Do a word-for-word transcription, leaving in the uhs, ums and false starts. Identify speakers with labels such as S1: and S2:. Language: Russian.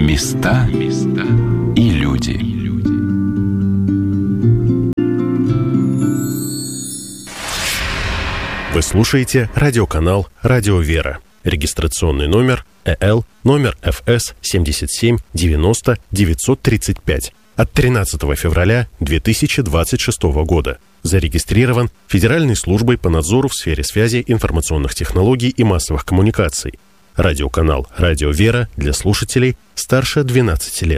S1: Места и люди.
S2: Вы слушаете радиоканал «Радио Вера». Регистрационный номер э эл, номер эф эс семьдесят семь девяносто девятьсот тридцать пять от тринадцатого февраля две тысячи двадцать шестого года. Зарегистрирован Федеральной службой по надзору в сфере связи, информационных технологий и массовых коммуникаций. Радиоканал «Радио Вера» для слушателей старше двенадцати лет.